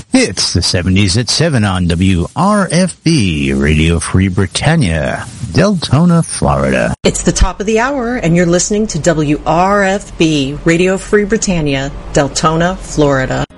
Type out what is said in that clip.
It's the 70s at 7 on WRFB, Radio Free Britannia, Deltona, Florida. It's the top of the hour, and you're listening to WRFB, Radio Free Britannia, Deltona, Florida.